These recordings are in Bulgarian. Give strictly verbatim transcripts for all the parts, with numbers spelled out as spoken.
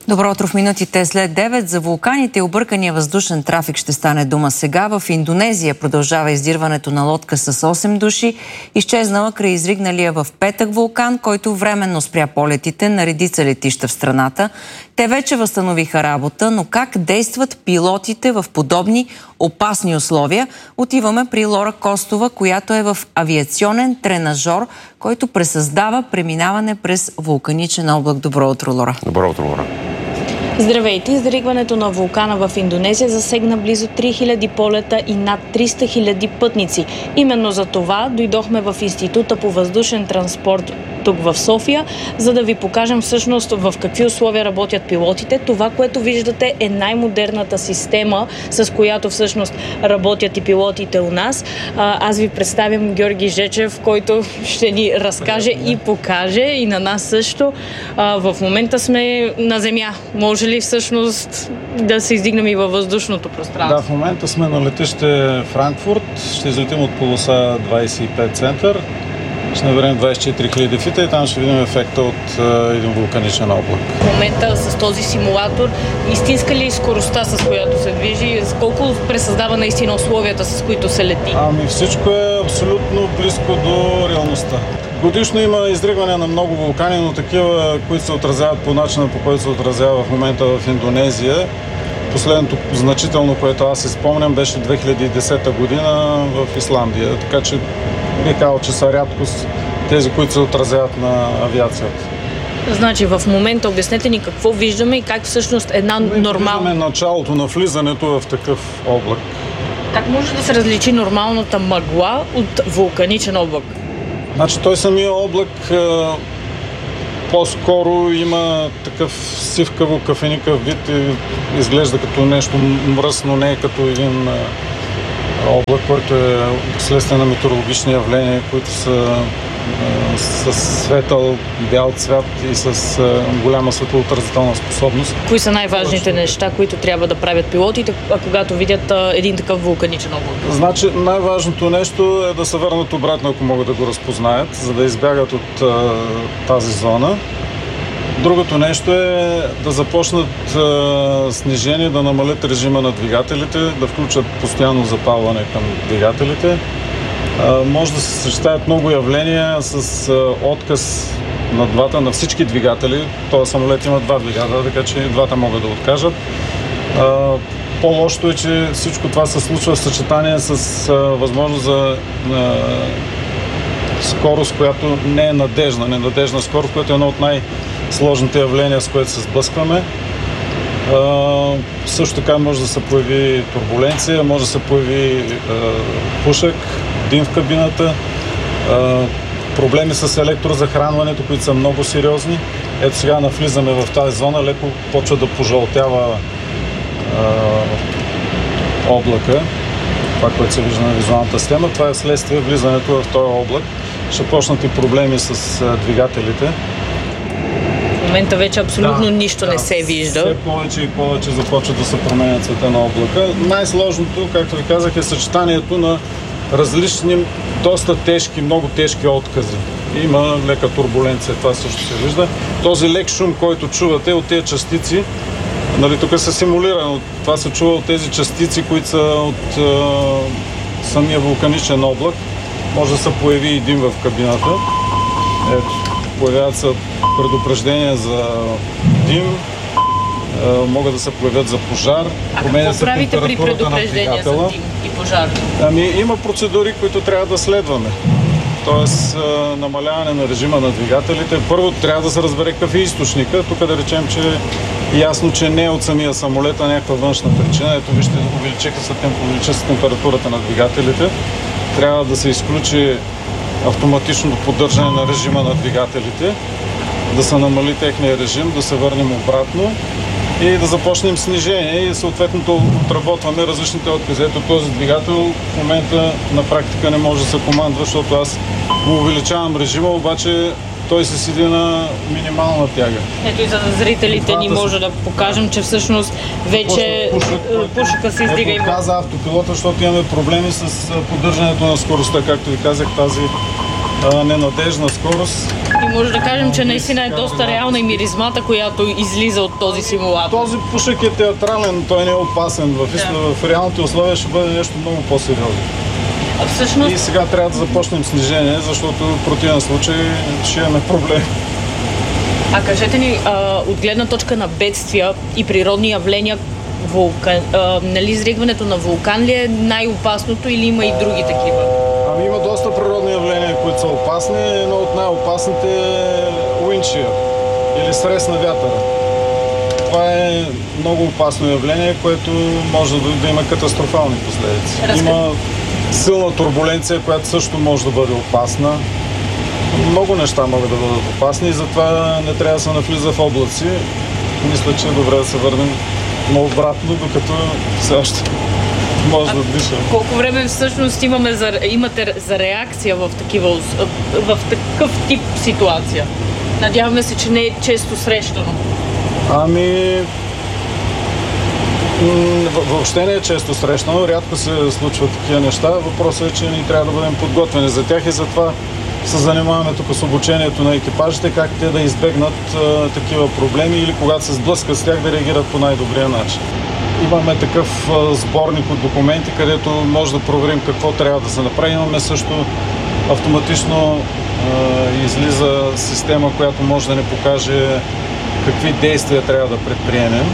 Добро утро в минутите след девет. За вулканите и объркания въздушен трафик ще стане дума сега. В Индонезия продължава издирването на лодка с осем души, изчезнала край изригналия в петък вулкан, който временно спря полетите на редица летища в страната. Те вече възстановиха работа, но как действат пилотите в подобни опасни условия? Отиваме при Лора Костова, която е в авиационен тренажор, който пресъздава преминаване през вулканичен облак. Добро утро, Лора. Добро утро, Лора. Здравейте! Изригването на вулкана в Индонезия засегна близо три хиляди полета и над триста хиляди пътници. Именно за това дойдохме в Института по въздушен транспорт тук в София, за да ви покажем всъщност в какви условия работят пилотите. Това, което виждате, е най-модерната система, с която всъщност работят и пилотите у нас. Аз ви представям Георги Жечев, който ще ни разкаже и покаже, и на нас също. В момента сме на земя. Може ли всъщност да се издигнем и във въздушното пространство? Да, в момента сме на летище Франкфурт. Ще излетим от полоса двадесет и пет център. Ще наберем двадесет и четири хиляди фита и там ще видим ефекта от а, един вулканичен облак. В момента с този симулатор, истинска ли е скоростта, с която се движи? Колко пресъздава наистина условията, с които се лети? Ами всичко е абсолютно близко до реалността. Годишно има изригване на много вулкани, но такива, които се отразяват по начина, по който се отразява в момента в Индонезия. Последното значително, което аз си спомням, беше две хиляди и десета година в Исландия. Така че бих казал, че са рядкост тези, които се отразяват на авиацията. Значи в момента обяснете ни какво виждаме и как всъщност една нормална... Виждаме началото на влизането в такъв облак. Как може да се различи нормалната мъгла от вулканичен облак? Значи той самия облак а, по-скоро има такъв сивкаво кафеникъв вид и изглежда като нещо мръсно, не е като един а, облак, който е следствие на метеорологични явления, които са с светъл бял цвят и с а, голяма светлоотразителна способност. Кои са най-важните неща, които трябва да правят пилотите, когато видят а, един такъв вулканичен облак? Значи най-важното нещо е да се върнат обратно, ако могат да го разпознаят, за да избягат от а, тази зона. Другото нещо е да започнат а, снижение, да намалят режима на двигателите, да включат постоянно запалване към двигателите. А, може да се съчетаят много явления с а, отказ на двата, на всички двигатели. Този самолет има два двигателя, така че двата могат да откажат. А, по-лошото е, че всичко това се случва в съчетание с а, възможност за а, скорост, която не е надежна, ненадежна скорост, която е едно от най-сложните явления, с което се сблъскваме. Uh, също така може да се появи турбуленция, може да се появи uh, пушек, дим в кабината, uh, проблеми с електрозахранването, които са много сериозни. Ето сега навлизаме в тази зона, леко почва да пожълтява uh, облака, това, което се вижда на визуалната схема. Това е следствие влизането в този облак. Ще почнат и проблеми с uh, двигателите. В момента вече абсолютно да, нищо да, не се вижда. Все повече и повече започва да се променя цвета на облака. Най-сложното, както ви казах, е съчетанието на различни, доста тежки, много тежки откази. Има лека турбуленция, това също се вижда. Този лек шум, който чувате от тези частици, нали, тук се симулира, но това се чува от тези частици, които са от е, самия вулканичен облак. Може да се появи и дим в кабината. Ето. Появяват се предупреждения за дим, могат да се появят за пожар. А какво правите при предупреждения за дим и пожар? Ами има процедури, които трябва да следваме. Тоест намаляване на режима на двигателите. Първо трябва да се разбере какъв е източника. Тук да речем, че е ясно, че не е от самия самолет, а някаква външна причина. Ето вижте, увеличиха се, увеличи се температурата на двигателите. Трябва да се изключи автоматичното поддържане на режима на двигателите, да се намали техния режим, да се върнем обратно и да започнем снижение и съответно да отработваме различните откази. Ето този двигател в момента на практика не може да се командва, защото аз му увеличавам режима, обаче той се седи на минимална тяга. Ето и за зрителите ни може да покажем, че всъщност вече пушека се издига. Ето каза автопилота, защото имаме проблеми с поддържането на скоростта, както ви казах, тази а, ненадежна скорост. И може да кажем, че наистина е доста реална и миризмата, която излиза от този симулатор. Този пушек е театрален, той не е опасен. В, да. в реалните условия ще бъде нещо много по-сериозно. А всъщност... И сега трябва да започнем снижение, защото в противен случай ще имаме проблем. А кажете ни, а, от гледна точка на бедствия и природни явления, вулкан, а, нали, изригването на вулкан ли е най-опасното или има и други такива? Ами има доста природни явления, които са опасни. Едно от най-опасните е уиндшир или срез на вятъра. Това е много опасно явление, което може да, да има катастрофални последици. Разказ... Има силна турбуленция, която също може да бъде опасна. Много неща могат да бъдат опасни и затова не трябва да се навлиза в облаци. Мисля, че е добре да се върнем обратно, докато все още може да дишам. Колко време всъщност имаме за, имате за реакция в, такива, в такъв тип ситуация? Надяваме се, че не е често срещано. Ами... Въобще не е често срещано, рядко се случват такива неща. Въпросът е, че ние трябва да бъдем подготвени за тях и затова се занимаваме тук с обучението на екипажите, как те да избегнат а, такива проблеми или когато се сблъскат с тях да реагират по най-добрия начин. Имаме такъв а, сборник от документи, където може да проверим какво трябва да се направи. Имаме също автоматично а, излиза система, която може да ни покаже какви действия трябва да предприемем.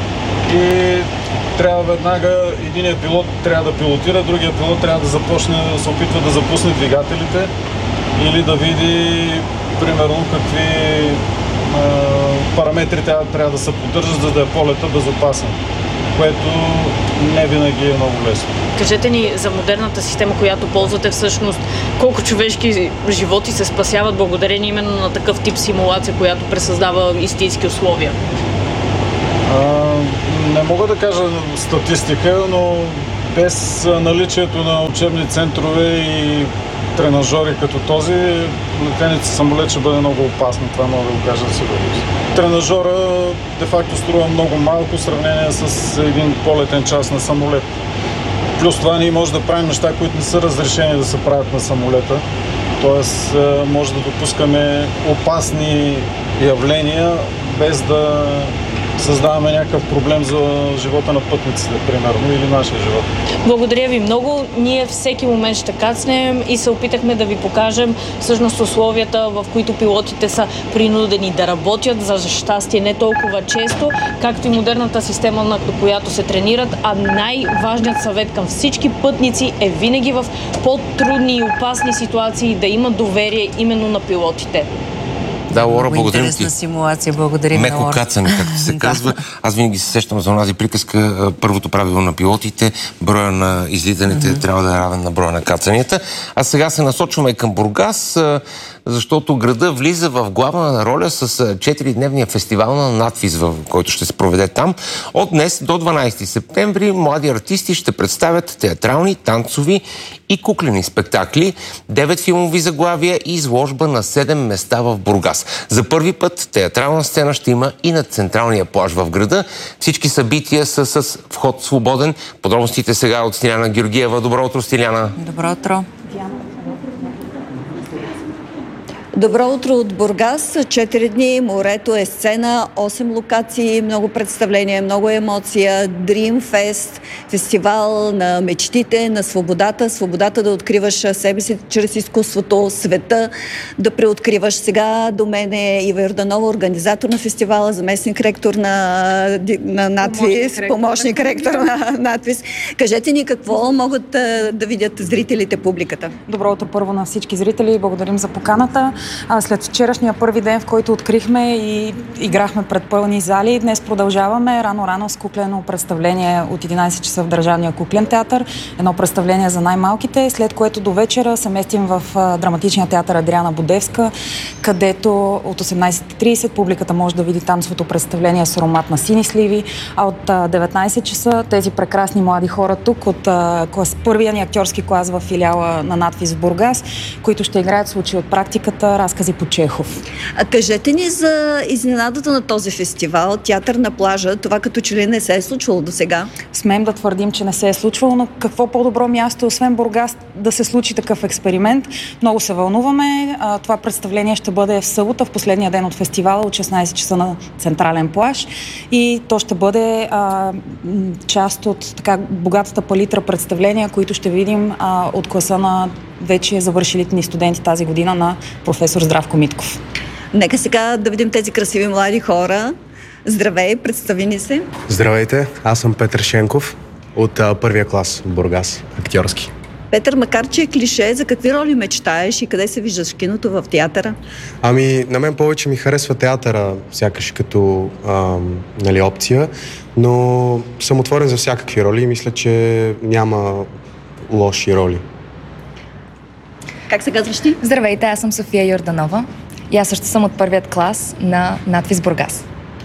И трябва веднага, единият пилот трябва да пилотира, другия пилот трябва да започне да се опитва да запусне двигателите или да види, примерно, какви а, параметри трябва, трябва да се поддържат, за да е полета безопасен, което не винаги е много лесно. Кажете ни за модерната система, която ползвате всъщност, колко човешки животи се спасяват благодарение именно на такъв тип симулация, която пресъздава истински условия? А, не мога да кажа статистика, но без наличието на учебни центрове и тренажери като този, летеница самолет ще бъде много опасно. Това мога да го кажа за сигурност. Тренажера де-факто струва много малко в сравнение с един полетен час на самолет. Плюс това ние може да правим неща, които не са разрешени да се правят на самолета. Тоест може да допускаме опасни явления без да създаваме някакъв проблем за живота на пътниците, примерно, или нашия живот. Благодаря ви много. Ние всеки момент ще кацнем и се опитахме да ви покажем всъщност условията, в които пилотите са принудени да работят, за щастие не толкова често, както и модерната система, на която се тренират, а най-важният съвет към всички пътници е винаги в по-трудни и опасни ситуации да имат доверие именно на пилотите. Да, Лора, благодарим ти. Интересна симулация, благодарим Меко на Лора. кацане, както се казва. Аз винаги се сещам за онази приказка. Първото правило на пилотите, броя на излитаните mm-hmm. трябва да е равен на броя на кацанията. А сега се насочваме към Бургас, защото града влиза в главна роля с четиридневния фестивал на надвис, в който ще се проведе там. От днес до дванадесети септември млади артисти ще представят театрални, танцови и куклени спектакли, девет филмови заглавия и изложба на седем места в Бургас. За първи път театрална сцена ще има и на централния плаж в града. Всички събития са с вход свободен. Подробностите сега от Стиляна Георгиева. Добро утро, Стиляна. Добро утро. Добро утро от Бургас. Четири дни, морето е сцена, осем локации, много представления, много емоция, Dream Fest, фестивал на мечтите, на свободата, свободата да откриваш себе си чрез изкуството, света да преоткриваш. Сега до мен е Ива Йорданова, организатор на фестивала, заместник ректор на, на надвис, помощник ректор на надвис. Кажете ни какво могат да видят зрителите, публиката. Добро утро първо на всички зрители, благодарим за поканата. След вчерашния първи ден, в който открихме и играхме пред пълни зали, днес продължаваме рано-рано с куклено представление от единадесет часа в Държавния куклен театър. Едно представление за най-малките, след което до вечера се местим в драматичния театър Адриана Будевска, където от осемнадесет и тридесет публиката може да види танцовото представление с аромат на сини сливи, а от деветнадесет часа тези прекрасни млади хора тук от клас, първия ни актьорски клас в филиала на надвис в Бургас, които ще играят случаи от практиката, разкази по Чехов. А кажете ни за изненадата на този фестивал, театър на плажа, това като че ли не се е случвало до сега? Смеем да твърдим, че не се е случвало, но какво по-добро място, освен Бургас, да се случи такъв експеримент. Много се вълнуваме. Това представление ще бъде в събота, в последния ден от фестивала, от шестнайсет часа на Централен плаж, и то ще бъде а, част от така богатата палитра представления, които ще видим а, от класа на вече завършилите ни студенти тази година на професор Здравко Митков. Нека сега да видим тези красиви млади хора. Здравей, представи ни се. Здравейте, аз съм Петър Шенков от а, първия клас в Бургас, актьорски. Петър, макар че е клише, за какви роли мечтаеш и къде се виждаш в киното, в театъра? Ами, на мен повече ми харесва театъра, сякаш като а, нали, опция, но съм отворен за всякакви роли и мисля, че няма лоши роли. Как се казваш ти? Здравейте, аз съм София Йорданова и аз също съм от първият клас на Надвис Бургас.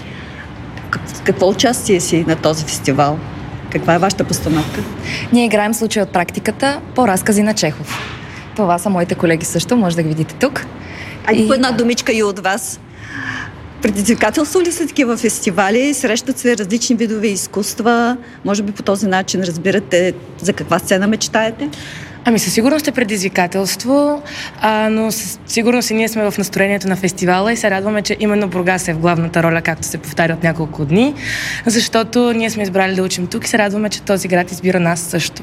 Какво участие си на този фестивал? Каква е вашата постановка? Ние играем случай от практиката по разкази на Чехов. Това са моите колеги също, може да ги видите тук. Айде и... по една думичка и от вас. Предизвикателство ли са такива фестивали? Срещат се различни видове изкуства? Може би по този начин разбирате за каква сцена мечтаете? Ами със сигурност е предизвикателство, а, но със сигурност и ние сме в настроението на фестивала и се радваме, че именно Бургас е в главната роля, както се повтаря от няколко дни, защото ние сме избрали да учим тук и се радваме, че този град избира нас също.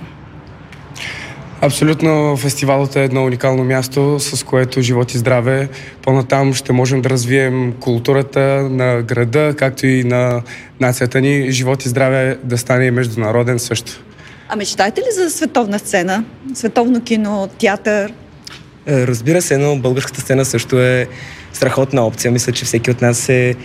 Абсолютно фестивалът е едно уникално място, с което живот и здраве. По-натам ще можем да развием културата на града, както и на нацията ни. Живот и здраве да стане международен също. А мечтаете ли за световна сцена? Световно кино, театър? Разбира се, но българската сцена също е страхотна опция. Мисля, че всеки от нас е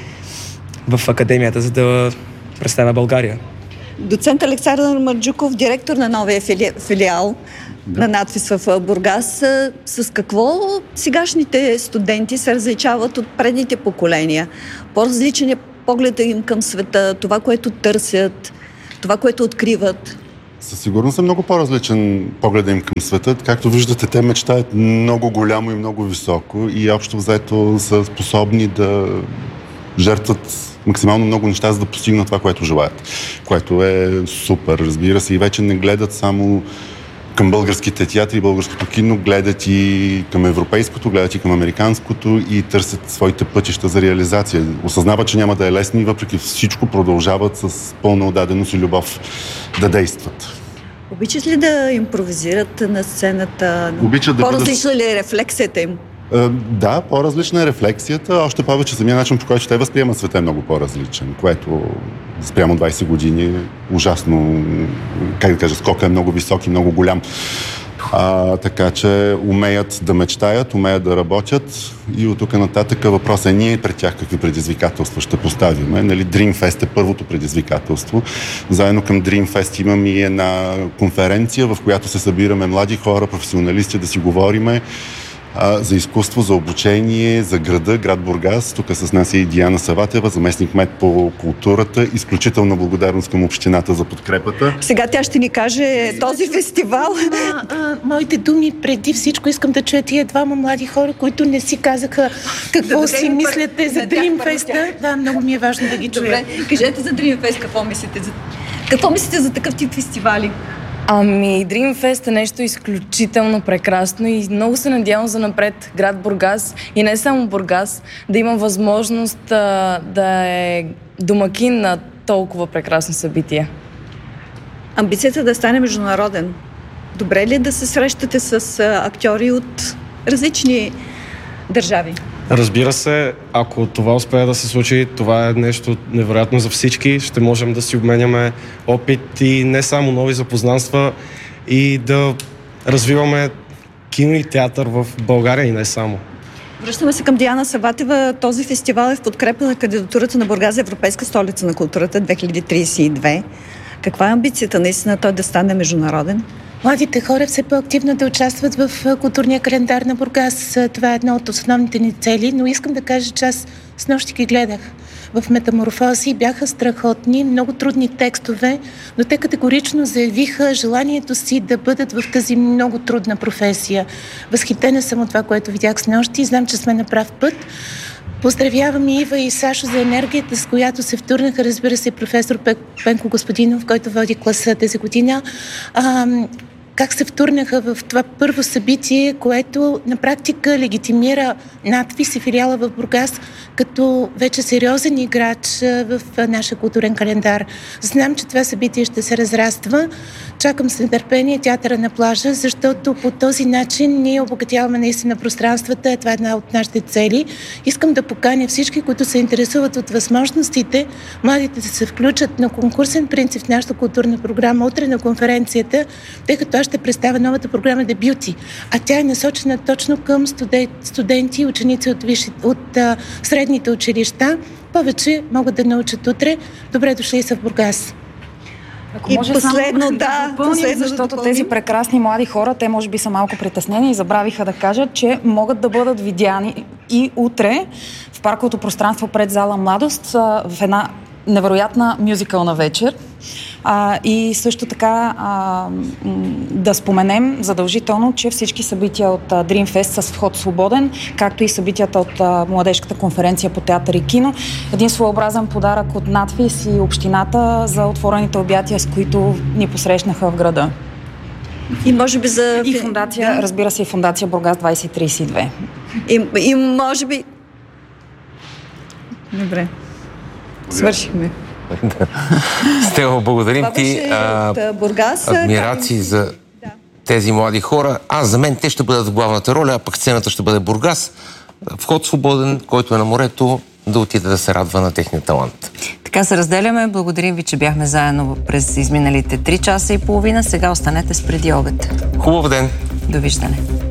в академията, за да представя България. Доцент Александър Марджуков, директор на новия фили... филиал да. на Надвис в Бургас. С какво сегашните студенти се различават от предните поколения? По-различен е погледа им към света, това, което търсят, това, което откриват? Със сигурност е много по-различен погледа им към света. Както виждате, те мечтаят много голямо и много високо и общо взето са способни да жертват максимално много неща, за да постигнат това, което желаят. Което е супер, разбира се. И вече не гледат само към българските театри, българското кино, гледат и към европейското, гледат и към американското и търсят своите пътища за реализация. Осъзнават, че няма да е лесно и въпреки всичко продължават с пълна отдаденост и любов да действат. Обичат ли да импровизират на сцената? Обичат да По-различна ли е рефлексията им? Да, по-различна е рефлексията, още повече самия начин, по който те възприемат света е много по-различен, което спрямо двайсет години ужасно, как да кажа, скока е много висок и много голям. А, така че умеят да мечтаят, умеят да работят и от тук нататък въпросът е ние пред тях какви предизвикателства ще поставим. Нали, Dreamfest е първото предизвикателство. Заедно към Dreamfest имаме и една конференция, в която се събираме млади хора, професионалисти да си говориме за изкуство, за обучение, за града, град Бургас. Тук с нас е и Диана Саватева, заместник-кмет по културата. Изключителна благодарност към общината за подкрепата. Сега тя ще ни каже този фестивал. А, а, моите думи преди всичко искам да чуя тия двама млади хора, които не си казаха какво да си мислят те за Dreamfest. Да, много ми е важно да ги чуя. Добре, кажете за Dreamfest какво мислите за... Какво мислите за такъв тип фестивали? Ами, Dreamfest е нещо изключително прекрасно и много се надявам за напред град Бургас и не само Бургас да има възможност а, да е домакин на толкова прекрасно събитие. Амбицията да стане международен. Добре ли е да се срещате с а, актьори от различни държави? Разбира се, ако това успее да се случи, това е нещо невероятно за всички. Ще можем да си обменяме опит и не само нови запознанства и да развиваме кино и театър в България и не само. Връщаме се към Диана Саватева. Този фестивал е в подкрепа на кандидатурата на Бургас за Европейска столица на културата две хиляди трийсет и две. Каква е амбицията наистина той да стане международен? младите хора все по-активно да участват в културния календар на Бургас. Това е една от основните ни цели, но искам да кажа, че аз снощи ги гледах в Метаморфози, бяха страхотни, много трудни текстове, но те категорично заявиха желанието си да бъдат в тази много трудна професия. Възхитена съм от това, което видях снощи и знам, че сме на прав път. Поздравявам и Ива и Сашо за енергията, с която се втурнаха, разбира се, професор Пенко Господинов, който води класа тази година. А, как се втурнаха в това първо събитие, което на практика легитимира надпис и филиала в Бургас като вече сериозен играч в нашия културен календар. Знам, че това събитие ще се разраства. Чакам с нетърпение театъра на плажа, защото по този начин ние обогатяваме наистина пространствата. Това е една от нашите цели. Искам да поканя всички, които се интересуват от възможностите, младите да се включат на конкурсен принцип в нашата културна програма утре на конференцията, тъй като аз ще представя новата програма Дебюти, а тя е насочена точно към студенти и ученици от, висши, от а, средните училища. Повече могат да научат утре. Добре дошли са в Бургас. Ако и може последно, само да, допълним, последно защото да тези прекрасни млади хора, те може би са малко притеснени и забравиха да кажат, че могат да бъдат видяни и утре в парковото пространство пред зала Младост в една невероятна мюзикална вечер. А, и също така а, да споменем задължително, че всички събития от а, Dreamfest са с вход свободен, както и събитията от а, Младежката конференция по театър и кино. Един своеобразен подарък от надпис и общината за отворените обятия, с които ни посрещнаха в града. И може би за... И фундация, да. Разбира се, и фундация Бургас двайсет трийсет и две. И, и може би... Добре. Свършихме. Стело, благодарим ти. А, Бургас, адмирации как... за да. тези млади хора. Аз за мен те ще бъдат в главната роля, а пък сцената ще бъде Бургас. Вход свободен, който е на морето, да отиде да се радва на техния талант. Така се разделяме. Благодарим ви, че бяхме заедно през изминалите три часа и половина. Сега останете с преди обед. Хубав ден! Довиждане!